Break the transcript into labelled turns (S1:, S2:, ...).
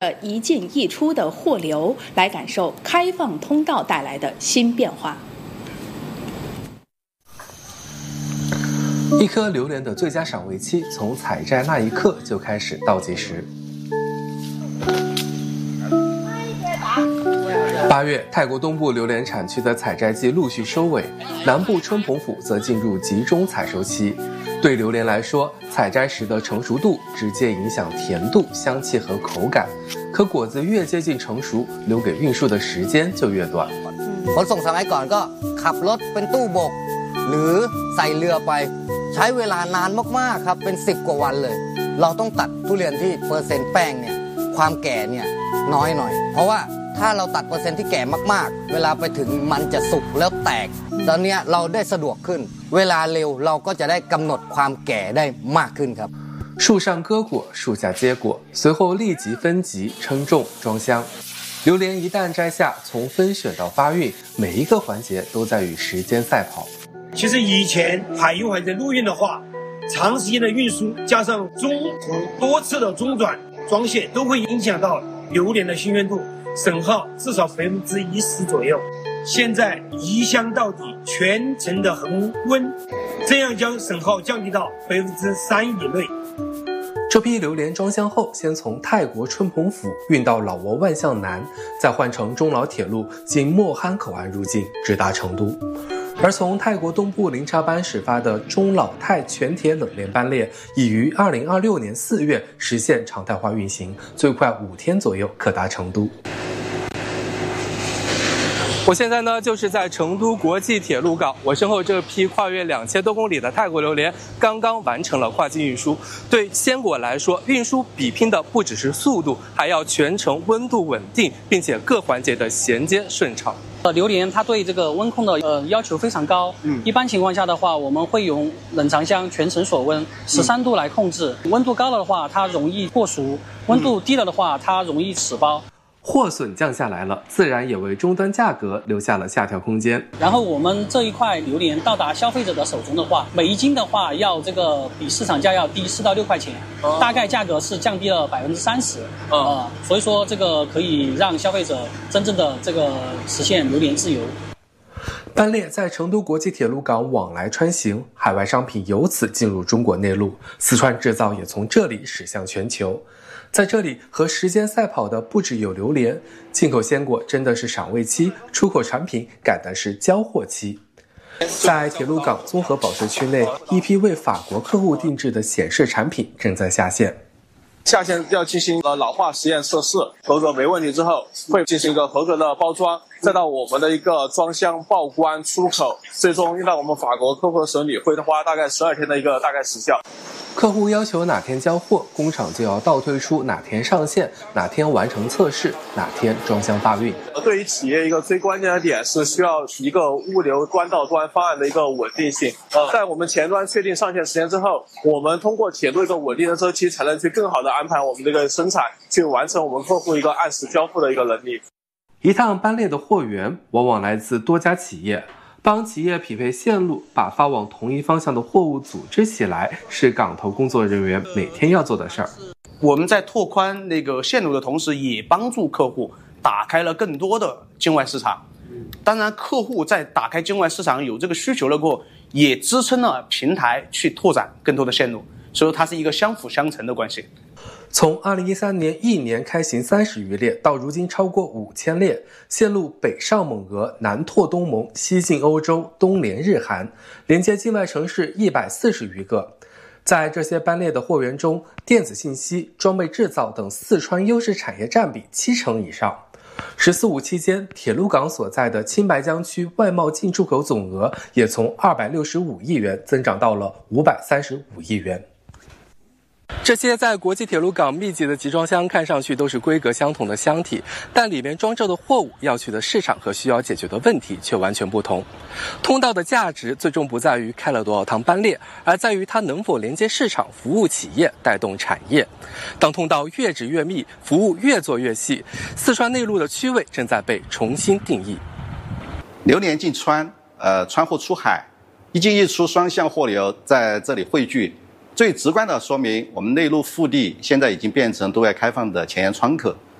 S1: 一进一出的货流，来感受开放通道带来的新变化。
S2: 一颗榴莲的最佳赏味期从采摘那一刻就开始倒计时。8月，泰国东部榴莲产区的采摘季陆续收尾，南部春蓬府则进入集中采收期。对榴莲来说，采摘时的成熟度直接影响甜度、香气和口感。可果子越接近成熟，留给运输的时間就越短。
S3: ขนส่งสมัยก่อนก็ขับรถเป็นตู้โบกหรือใส่เรือไปใช้เวลานานมากๆครับเป็น10กว่าวันเลยเราต้องตัดทุเรียนที่เปอร์เซ็นต์แป้งเนี่ยความแก่เนี่ยน้อยหน่อยเพราะว่าถ้าเราตัดเปอร์เซ็นต์ที่แก่มากๆเวลาไปถึงมันจะสุกแล้วแตกตอนนี้เราได้สะดวกขึ้นเวลาเร็วเราก็จะได้กำหนดความแก่ได้มากขึ้นครับ
S2: 树上割果，树下结果，随后立即分级、称重、装箱。榴莲一旦摘下，从分选到发运，每一个环节都在与时间赛跑。
S4: 其实以前海运或者陆运的话，长时间的运输加上中途多次的中转装卸，都会影响到榴莲的新鲜度，损耗至少10%左右。现在移箱到底，全程的恒温，这样将损耗降低到3%以内。
S2: 这批榴莲装箱后，先从泰国春蓬府运到老挝万象南，再换乘中老铁路经莫憨口岸入境，直达成都。而从泰国东部林查班始发的中老泰全铁冷链班列，已于2026年4月实现常态化运行，最快5天左右可达成都。我现在呢就是在成都国际铁路港，我身后这批跨越2000多公里的泰国榴莲刚刚完成了跨境运输。对鲜果来说，运输比拼的不只是速度，还要全程温度稳定，并且各环节的衔接顺畅。
S5: 榴莲它对这个温控的要求非常高，一般情况下的话，我们会用冷藏箱全程锁温13度来控制，温度高了的话它容易过熟，温度低了的话它容易死包。
S2: 货损降下来了，自然也为终端价格留下了下调空间。
S5: 然后我们这一块榴莲到达消费者的手中的话，每一斤的话要这个比市场价要低4到6块钱，大概价格是降低了30%。所以说这个可以让消费者真正的这个实现榴莲自由。
S2: 班列在成都国际铁路港往来穿行，海外商品由此进入中国内陆，四川制造也从这里驶向全球。在这里和时间赛跑的不只有榴莲，进口鲜果真的是赏味期，出口产品赶的是交货期。在铁路港综合保税区内，一批为法国客户定制的显示产品正在下线。
S6: 下线要进行老化实验测试，合格没问题之后，会进行一个合格的包装，再到我们的一个装箱报关出口，最终运到我们法国客户的手里，会花大概12天的一个大概时效。
S2: 客户要求哪天交货，工厂就要倒推出哪天上线，哪天完成测试，哪天装箱发运。
S6: 对于企业一个最关键的点是需要一个物流端到端方案的一个稳定性。在我们前端确定上线时间之后，我们通过铁路一个稳定的周期，才能去更好的安排我们这个生产，去完成我们客户一个按时交付的一个能力。
S2: 一趟班列的货源往往来自多家企业，帮企业匹配线路，把发往同一方向的货物组织起来，是港头工作人员每天要做的事儿。
S7: 我们在拓宽那个线路的同时，也帮助客户打开了更多的境外市场。当然，客户在打开境外市场有这个需求了过后，也支撑了平台去拓展更多的线路，所以它是一个相辅相成的关系。
S2: 从2013年一年开行30余列，到如今超过5000列，线路北上蒙俄，南拓东盟，西进欧洲，东连日韩，连接境外城市140余个。在这些班列的货源中，电子信息、装备制造等四川优势产业占比70%以上。“14·5”期间，铁路港所在的青白江区外贸进出口总额也从265亿元增长到了535亿元。这些在国际铁路港密集的集装箱看上去都是规格相同的箱体，但里面装着的货物要去的市场和需要解决的问题却完全不同。通道的价值最终不在于开了多少趟班列，而在于它能否连接市场、服务企业、带动产业。当通道越织越密，服务越做越细，四川内陆的区位正在被重新定义。
S8: 榴莲进川，川货出海，一进一出双向货流在这里汇聚， 最直观的说明，我们内陆腹地现在已经变成对外开放的前沿窗口。